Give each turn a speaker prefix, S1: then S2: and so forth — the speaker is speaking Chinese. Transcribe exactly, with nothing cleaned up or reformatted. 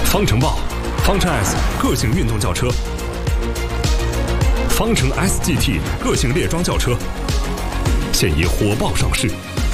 S1: 方程豹、方程 S 个性运动轿车，方程 S G T 个性猎装轿车，现已火爆上市。